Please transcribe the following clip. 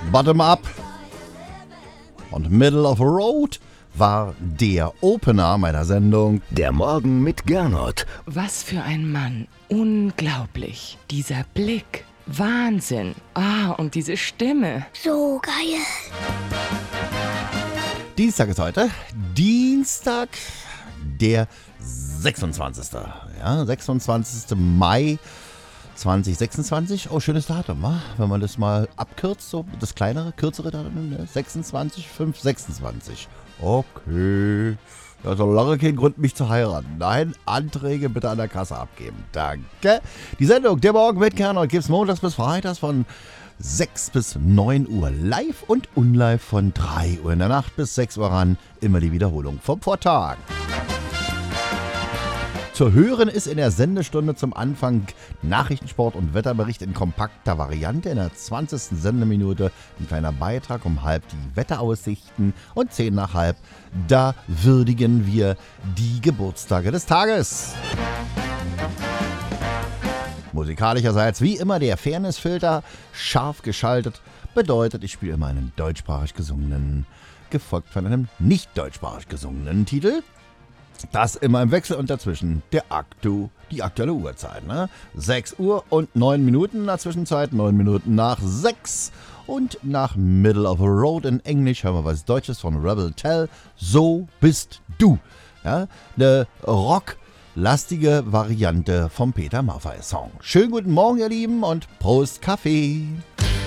Bottom Up und Middle of the Road war der Opener meiner Sendung. Der Morgen mit Gernot. Was für ein Mann. Unglaublich. Dieser Blick. Wahnsinn. Und diese Stimme. So geil. Dienstag ist heute. Dienstag, der 26. Ja, 26. Mai 2026. Oh, schönes Datum, wa? Wenn man das mal abkürzt, so das kleinere, kürzere Datum, ne? 26, 5, 26. Okay. Ja, so lange kein Grund, mich zu heiraten. Nein, Anträge bitte an der Kasse abgeben. Danke. Die Sendung Der Morgen mit Gernot gibt's montags bis freitags von 6 bis 9 Uhr live und unlive von 3 Uhr in der Nacht bis 6 Uhr ran. Immer die Wiederholung vom Vortag. Zu hören ist in der Sendestunde zum Anfang Nachrichtensport und Wetterbericht in kompakter Variante. In der 20. Sendeminute ein kleiner Beitrag um halb die Wetteraussichten und 10 nach halb, da würdigen wir die Geburtstage des Tages. Musikalischerseits wie immer der Fairnessfilter scharf geschaltet, bedeutet, ich spiele immer einen deutschsprachig gesungenen, gefolgt von einem nicht deutschsprachig gesungenen Titel. Das immer im Wechsel und dazwischen die aktuelle Uhrzeit. Ne? 6 Uhr und 9 Minuten in der Zwischenzeit, 9 Minuten nach 6 und nach Middle of the Road in Englisch hören wir was Deutsches von Rebel Tell. So bist du. Ja? Eine rocklastige Variante vom Peter Maffay Song. Schönen guten Morgen, ihr Lieben, und Prost Kaffee.